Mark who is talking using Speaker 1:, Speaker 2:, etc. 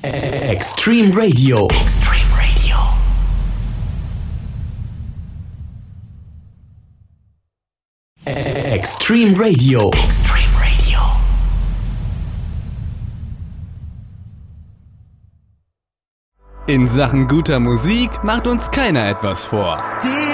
Speaker 1: Extreme Radio. Extreme Radio. Extreme Radio. Extreme Radio.
Speaker 2: In Sachen guter Musik macht uns keiner etwas vor.